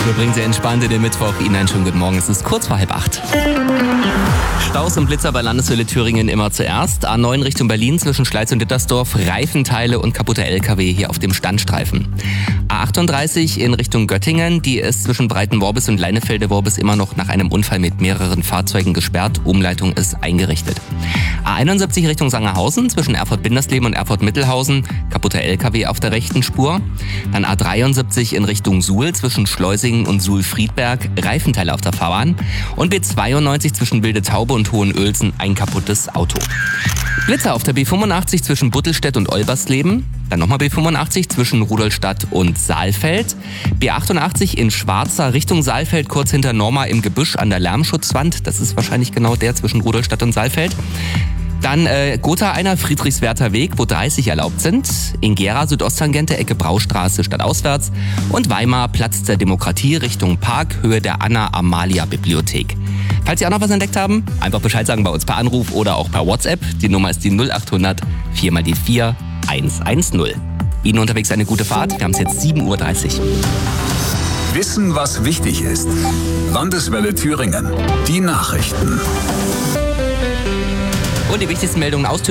Wir bringen Sie entspannt in den Mittwoch. Ihnen einen schönen guten Morgen. Es ist kurz vor 7:30. Staus und Blitzer bei Landeshöhle Thüringen immer zuerst. A9 Richtung Berlin zwischen Schleiz und Dittersdorf. Reifenteile und kaputter LKW hier auf dem Standstreifen. A38 in Richtung Göttingen. Die ist zwischen Breitenworbis und Leinefelde-Worbis immer noch nach einem Unfall mit mehreren Fahrzeugen gesperrt. Umleitung ist eingerichtet. A71 Richtung Sangerhausen zwischen Erfurt-Bindersleben und Erfurt-Mittelhausen. Kaputter LKW auf der rechten Spur. Dann A73 in Richtung Suhl zwischen Schleusingen und Suhl-Friedberg. Reifenteile auf der Fahrbahn. Und B92 zwischen Wilde Taube und Hohenölsen ein kaputtes Auto. Blitzer auf der B85 zwischen Buttelstedt und Olbersleben. Dann nochmal B85 zwischen Rudolstadt und Saalfeld. B88 in Schwarza Richtung Saalfeld, kurz hinter Norma im Gebüsch an der Lärmschutzwand. Das ist wahrscheinlich genau der zwischen Rudolstadt und Saalfeld. Dann Gotha einer Friedrichswerther Weg, wo 30 erlaubt sind. In Gera Südosttangente, Ecke Braustraße stadtauswärts. Und Weimar Platz der Demokratie Richtung Park, Höhe der Anna-Amalia-Bibliothek. Falls Sie auch noch was entdeckt haben, einfach Bescheid sagen bei uns per Anruf oder auch per WhatsApp. Die Nummer ist die 0800 4 mal die 4 110. Ihnen unterwegs eine gute Fahrt. Wir haben es jetzt 7:30 Uhr. Wissen, was wichtig ist. Landeswelle Thüringen. Die Nachrichten. Und die wichtigsten Meldungen aus Thüringen.